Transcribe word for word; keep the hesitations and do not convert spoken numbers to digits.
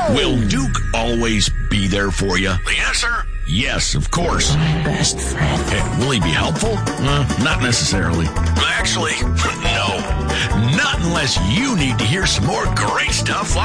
Will Duke always be there for you? The answer? Yes, of course. My best friend. Hey, will he be helpful? Uh, not necessarily. Actually, no. Not unless you need to hear some more great stuff like